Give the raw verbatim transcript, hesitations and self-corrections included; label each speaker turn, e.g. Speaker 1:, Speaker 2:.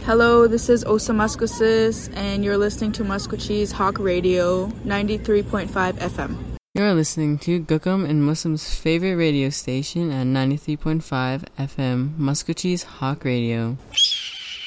Speaker 1: Hello, this is Osa Muscosis, and you're listening to Muscogee's Hawk Radio, ninety-three point five F M.
Speaker 2: You're listening to Gookum and Muslim's favorite radio station at ninety-three point five F M, Muscogee's Hawk Radio.